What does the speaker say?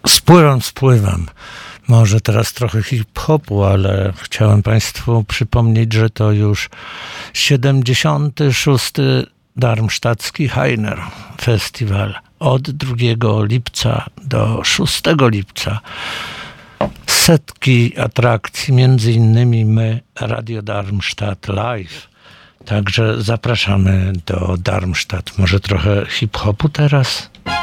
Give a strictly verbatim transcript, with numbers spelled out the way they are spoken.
spływam, spływam. Może teraz trochę hip-hopu, ale chciałem Państwu przypomnieć, że to już siedemdziesiąty szósty Darmstadtski Hainer Festiwal. Od drugiego lipca do szóstego lipca. Setki atrakcji, między innymi my, Radio Darmstadt Live. Także zapraszamy do Darmstadt. Może trochę hip-hopu teraz?